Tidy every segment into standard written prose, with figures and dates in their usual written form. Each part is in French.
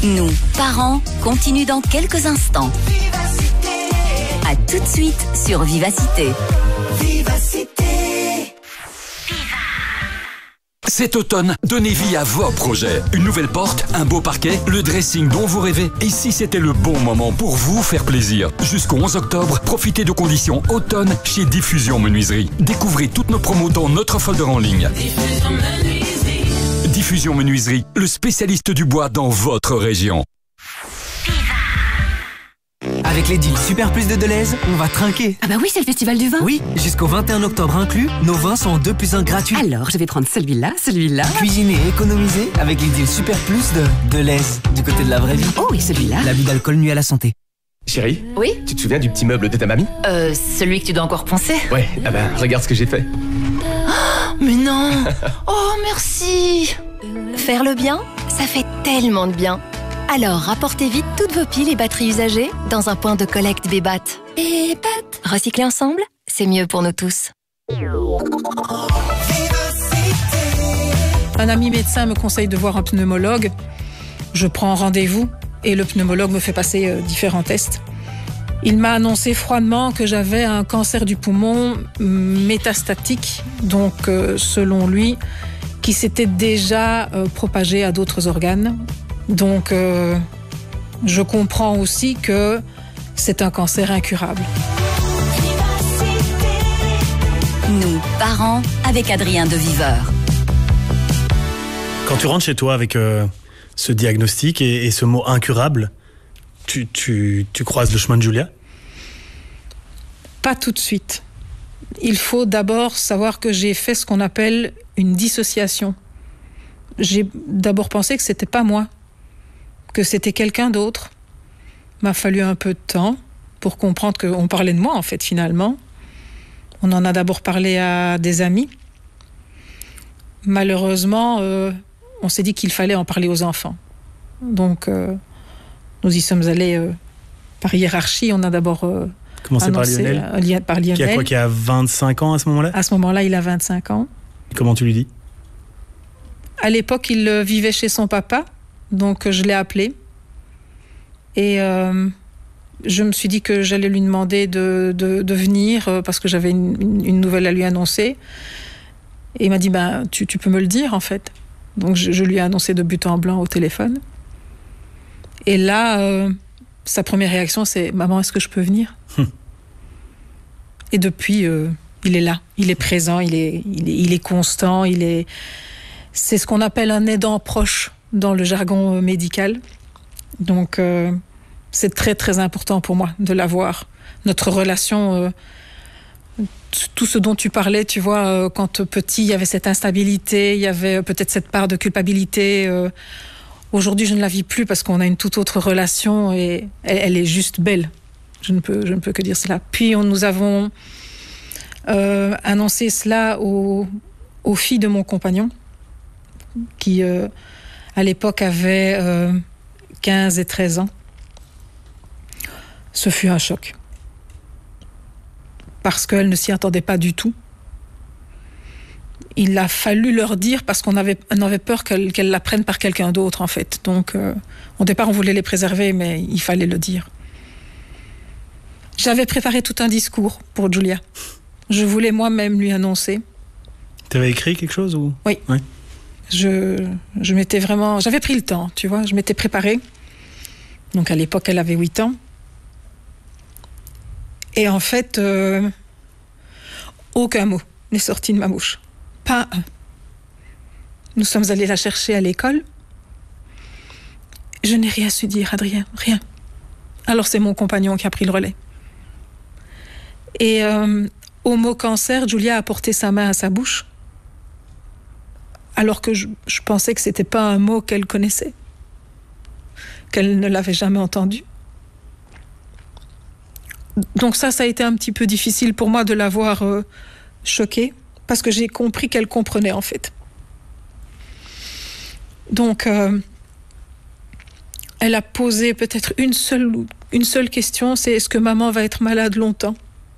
Nous, parents, continue dans quelques instants. À tout de suite sur Vivacité. Cet automne, donnez vie à vos projets. Une nouvelle porte, un beau parquet, le dressing dont vous rêvez. Et si c'était le bon moment pour vous faire plaisir? Jusqu'au 11 octobre, profitez de conditions automne chez Diffusion Menuiserie. Découvrez toutes nos promos dans notre folder en ligne. Diffusion Menuiserie, le spécialiste du bois dans votre région. Avec les deals Super Plus de Deleuze, on va trinquer. Ah bah oui, c'est le festival du vin. Oui, jusqu'au 21 octobre inclus, nos vins sont en 2 plus 1 gratuits. Alors, je vais prendre celui-là. Cuisiner et économiser avec les deals Super Plus de Deleuze, du côté de la vraie vie. Oh, et celui-là. L'abus d'alcool nuit à la santé. Chérie, Oui? tu te souviens du petit meuble de ta mamie? Celui que tu dois encore poncer? Ouais, ah ben, regarde ce que j'ai fait. Mais non. Oh, merci. Faire le bien, ça fait tellement de bien. Alors, rapportez vite toutes vos piles et batteries usagées dans un point de collecte Bébat. Recycler ensemble, c'est mieux pour nous tous. Un ami médecin me conseille de voir un pneumologue. Je prends rendez-vous et le pneumologue me fait passer différents tests. Il m'a annoncé froidement que j'avais un cancer du poumon métastatique, donc selon lui, qui s'était déjà propagé à d'autres organes. Donc, je comprends aussi que c'est un cancer incurable. Nous, parents, avec Adrien de Viveur. Quand tu rentres chez toi avec ce diagnostic et ce mot incurable, tu croises le chemin de Julia? Pas tout de suite. Il faut d'abord savoir que j'ai fait ce qu'on appelle une dissociation. J'ai d'abord pensé que c'était pas moi, que c'était quelqu'un d'autre. Il m'a fallu un peu de temps pour comprendre qu'on parlait de moi, en fait, finalement. On en a d'abord parlé à des amis. Malheureusement, on s'est dit qu'il fallait en parler aux enfants. Donc, nous y sommes allés par hiérarchie. On a d'abord commencé par Lionel. Par Lionel. Qui a 25 ans à ce moment-là? À ce moment-là, il a 25 ans. Comment tu lui dis? À l'époque, il vivait chez son papa. Donc, je l'ai appelé. Et je me suis dit que j'allais lui demander de venir parce que j'avais une nouvelle à lui annoncer. Et il m'a dit, tu peux me le dire, en fait. Donc, je lui ai annoncé de but en blanc au téléphone. Et là, sa première réaction, c'est « Maman, est-ce que je peux venir ?» Et depuis, il est là. Il est présent, il est constant, c'est ce qu'on appelle un aidant proche dans le jargon médical. Donc, c'est très, très important pour moi de l'avoir. Notre relation, tout ce dont tu parlais, tu vois, quand petit, il y avait cette instabilité, il y avait peut-être cette part de culpabilité. Aujourd'hui, je ne la vis plus parce qu'on a une toute autre relation et elle est juste belle. Je ne peux que dire cela. Puis, nous avons annoncé cela aux filles de mon compagnon, qui, à l'époque, avaient 15 et 13 ans. Ce fut un choc. Parce qu'elles ne s'y attendaient pas du tout. Il a fallu leur dire parce qu'on avait peur qu'elles l'apprennent par quelqu'un d'autre, en fait. Donc, au départ, on voulait les préserver, mais il fallait le dire. J'avais préparé tout un discours pour Julia. Je voulais moi-même lui annoncer. Tu avais écrit quelque chose ou... Oui. Je m'étais vraiment... J'avais pris le temps, tu vois. Je m'étais préparée. Donc, à l'époque, elle avait 8 ans. Et en fait, aucun mot n'est sorti de ma bouche. Pas un. Nous sommes allés la chercher à l'école. Je n'ai rien su dire, Adrien, rien. Alors c'est mon compagnon qui a pris le relais. Et au mot cancer, Julia a porté sa main à sa bouche, alors que je pensais que c'était pas un mot qu'elle connaissait, qu'elle ne l'avait jamais entendu. Donc ça a été un petit peu difficile pour moi de l'avoir choquée, parce que j'ai compris qu'elle comprenait, en fait. Donc, elle a posé peut-être une seule question, c'est est-ce que maman va être malade longtemps?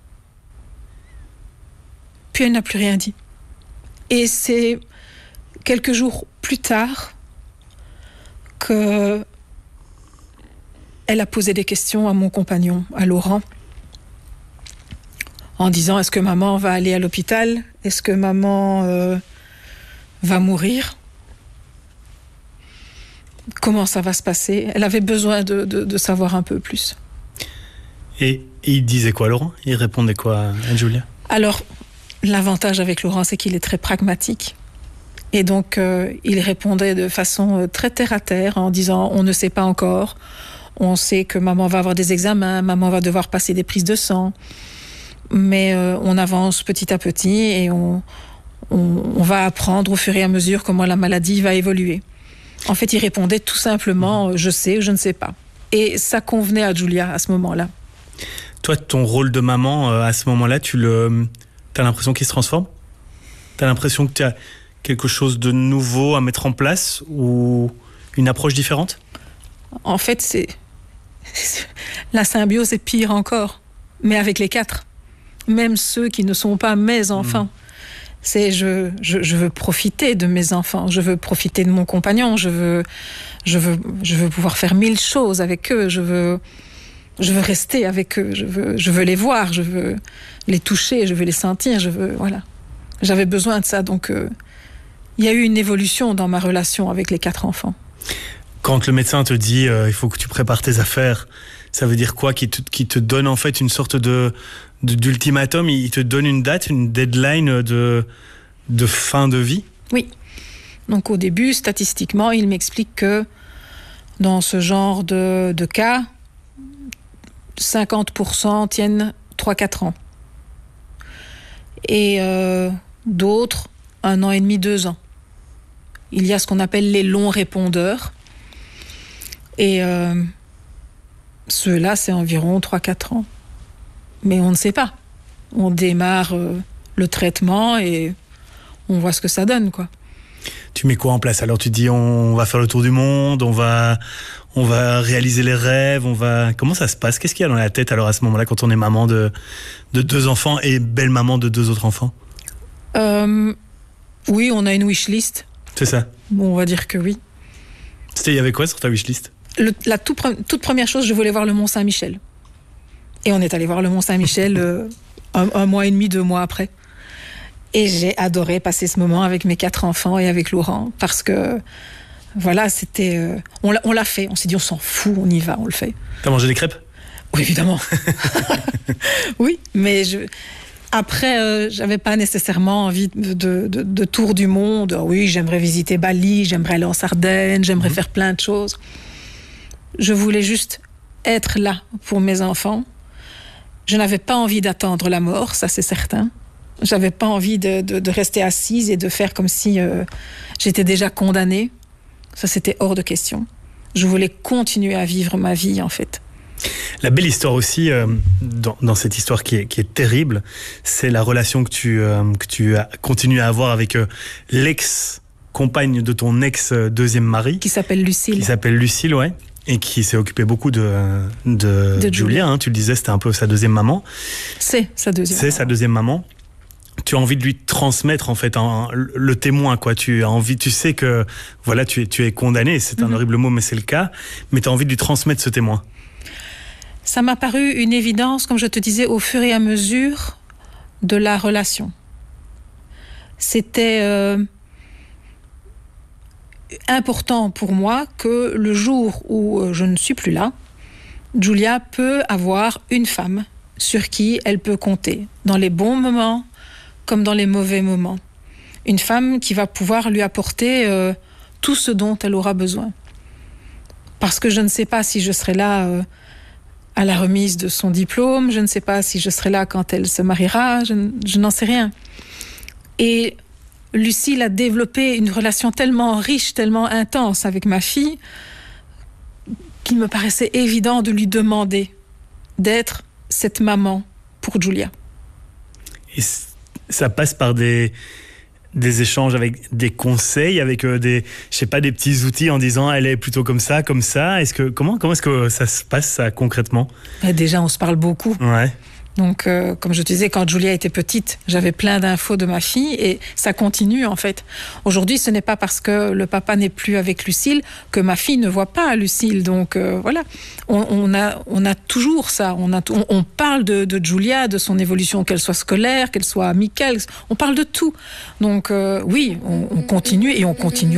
Puis elle n'a plus rien dit. Et c'est quelques jours plus tard que elle a posé des questions à mon compagnon, à Laurent, en disant, est-ce que maman va aller à l'hôpital? Est-ce que maman va mourir? Comment ça va se passer? Elle avait besoin de savoir un peu plus. Et il disait quoi, Laurent? Il répondait quoi à Julia? Alors, l'avantage avec Laurent, c'est qu'il est très pragmatique. Et donc, il répondait de façon très terre-à-terre, en disant, on ne sait pas encore. On sait que maman va avoir des examens, maman va devoir passer des prises de sang. Mais on avance petit à petit et on va apprendre au fur et à mesure comment la maladie va évoluer. En fait, il répondait tout simplement, je sais ou je ne sais pas. Et ça convenait à Julia à ce moment-là. Toi, ton rôle de maman, à ce moment-là, t'as l'impression qu'il se transforme? T'as l'impression que tu as quelque chose de nouveau à mettre en place ou une approche différente? En fait, la symbiose est pire encore, mais avec les 4. Même ceux qui ne sont pas mes enfants. Je veux profiter de mes enfants, je veux profiter de mon compagnon, je veux pouvoir faire 1000 choses avec eux, je veux rester avec eux, je veux les voir, je veux les toucher, je veux les sentir, voilà. J'avais besoin de ça, donc il y a eu une évolution dans ma relation avec les 4 enfants. Quand le médecin te dit il faut que tu prépares tes affaires, ça veut dire quoi? Qui te donne en fait une sorte d'ultimatum, il te donne une date, une deadline de fin de vie? Oui. Donc au début, statistiquement, il m'explique que dans ce genre de cas, 50% tiennent 3-4 ans. Et d'autres, 1 an et demi, 2 ans. Il y a ce qu'on appelle les longs répondeurs. Et ceux-là, c'est environ 3-4 ans. Mais on ne sait pas. On démarre le traitement et on voit ce que ça donne, quoi. Tu mets quoi en place? Alors tu dis on va faire le tour du monde, on va réaliser les rêves, Comment ça se passe? Qu'est-ce qu'il y a dans la tête alors à ce moment-là quand on est maman de 2 enfants et belle maman de 2 autres enfants? Oui, on a une wishlist. C'est ça? Bon, on va dire que oui. Il y avait quoi sur ta wishlist? La toute première chose, je voulais voir le Mont Saint-Michel. Et on est allé voir le Mont Saint-Michel un mois et demi, 2 mois après. Et j'ai adoré passer ce moment avec mes 4 enfants et avec Laurent, parce que, voilà, c'était... on l'a fait, on s'est dit, on s'en fout, on y va, on le fait. T'as mangé des crêpes? Oui, évidemment. Oui, mais après, j'avais pas nécessairement envie de tour du monde. Oui, j'aimerais visiter Bali, j'aimerais aller en Sardaigne, j'aimerais faire plein de choses. Je voulais juste être là pour mes enfants. Je n'avais pas envie d'attendre la mort, ça c'est certain. J'avais pas envie de rester assise et de faire comme si j'étais déjà condamnée. Ça, c'était hors de question. Je voulais continuer à vivre ma vie, en fait. La belle histoire aussi, dans cette histoire qui est terrible, c'est la relation que tu as continué à avoir avec l'ex-compagne de ton ex-deuxième mari. Qui s'appelle Lucille. Qui s'appelle Lucille, ouais. Et qui s'est occupée beaucoup de Julia, hein, tu le disais, c'était un peu sa deuxième maman. C'est sa deuxième maman. C'est sa deuxième maman. Tu as envie de lui transmettre en fait le témoin, quoi. Tu sais que voilà, tu es condamné, c'est un horrible mot, mais c'est le cas. Mais tu as envie de lui transmettre ce témoin. Ça m'a paru une évidence, comme je te disais, au fur et à mesure de la relation. C'était important pour moi que le jour où je ne suis plus là, Julia peut avoir une femme sur qui elle peut compter, dans les bons moments comme dans les mauvais moments. Une femme qui va pouvoir lui apporter tout ce dont elle aura besoin. Parce que je ne sais pas si je serai là à la remise de son diplôme, je ne sais pas si je serai là quand elle se mariera, je n'en sais rien. Et Lucille a développé une relation tellement riche, tellement intense avec ma fille, qu'il me paraissait évident de lui demander d'être cette maman pour Julia. Et ça passe par des échanges avec des conseils, avec des petits outils en disant elle est plutôt comme ça. Comment est-ce que ça se passe ça concrètement? Déjà, on se parle beaucoup. Ouais. Donc, comme je te disais, quand Julia était petite, j'avais plein d'infos de ma fille et ça continue en fait. Aujourd'hui, ce n'est pas parce que le papa n'est plus avec Lucille que ma fille ne voit pas Lucille. Donc voilà, on a toujours ça. On parle de Julia, de son évolution, qu'elle soit scolaire, qu'elle soit amicale. On parle de tout. Donc oui, on continue et on continue